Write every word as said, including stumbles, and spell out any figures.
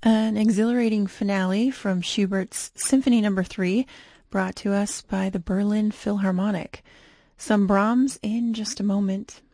An exhilarating finale from Schubert's Symphony Number three, brought to us by the Berlin Philharmonic. Some Brahms in just a moment.